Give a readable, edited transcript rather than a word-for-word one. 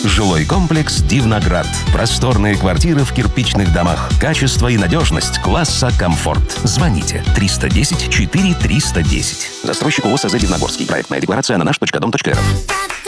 Жилой комплекс «Дивноград». Просторные квартиры в кирпичных домах. Качество и надежность класса «Комфорт». Звоните 310 4 310. Застройщик ООО «СЗ Дивногорский». Проектная декларация на наш.дом.рф.